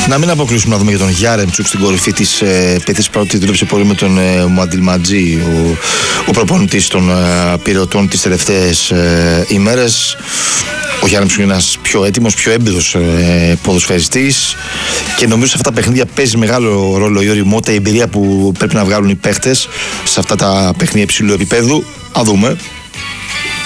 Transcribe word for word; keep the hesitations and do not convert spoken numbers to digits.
Να μην αποκλείσουμε να δούμε για τον Γιάρεμτσουκ στην κορυφή της ε, επίθεσης, παρότι δούλεψε πολύ με τον ε, Μουαντιλματζή, ο, ο προπονητής των ε, πυρεωτών τις τελευταίες ε, ημέρες. Ο Γιάρεμτσουκ είναι ένας πιο έτοιμος, πιο έμπειρος ε, ποδοσφαιριστής και νομίζω σε αυτά τα παιχνίδια παίζει μεγάλο ρόλο η ωριμότητα, η εμπειρία που πρέπει να βγάλουν οι παίχτες σε αυτά τα παιχνίδια υψηλού επίπεδου. Α δούμε.